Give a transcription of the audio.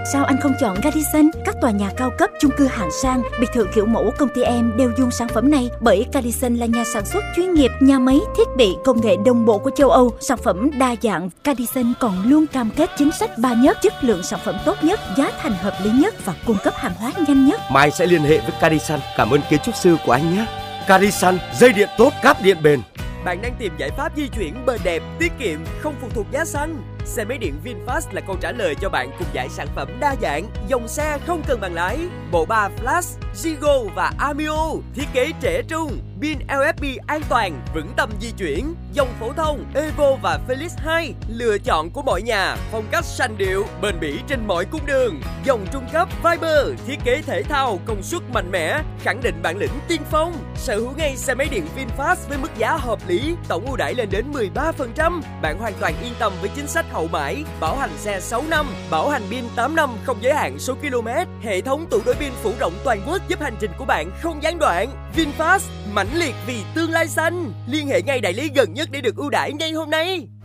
Sao anh không chọn Radisson? Các tòa nhà cao cấp, chung cư hạng sang, biệt thự kiểu mẫu công ty em đều dùng sản phẩm này, bởi Radisson là nhà sản xuất chuyên nghiệp, nhà máy thiết bị công nghệ đồng bộ của châu Âu, sản phẩm đa dạng. Radisson còn luôn cam kết chính sách 3 nhất, chất lượng sản phẩm tốt nhất, giá thành hợp lý nhất và cung cấp hàng hóa nhanh nhất. Mai sẽ liên hệ với Radisson. Cảm ơn kiến trúc sư của anh nhé. Radisson, dây điện tốt, cáp điện bền. Bạn đang tìm giải pháp di chuyển bền đẹp, tiết kiệm, không phụ thuộc giá xăng. Xe máy điện VinFast là câu trả lời cho bạn cùng dải sản phẩm đa dạng, dòng xe không cần bằng lái, bộ ba Flash, Zigo và Amio, thiết kế trẻ trung, pin LFP an toàn, vững tâm di chuyển, dòng phổ thông Evo và Felix 2, lựa chọn của mọi nhà, phong cách sành điệu, bền bỉ trên mọi cung đường, dòng trung cấp Viper, thiết kế thể thao, công suất mạnh mẽ, khẳng định bản lĩnh tiên phong. Sở hữu ngay xe máy điện VinFast với mức giá hợp lý, tổng ưu đãi lên đến 13%. Bạn hoàn toàn yên tâm với chính sách hậu mãi, bảo hành xe 6 năm, bảo hành pin 8 năm không giới hạn số km, hệ thống tủ đổi pin phủ rộng toàn quốc giúp hành trình của bạn không gián đoạn. VinFast, mãnh liệt vì tương lai xanh. Liên hệ ngay đại lý gần nhất để được ưu đãi ngay hôm nay.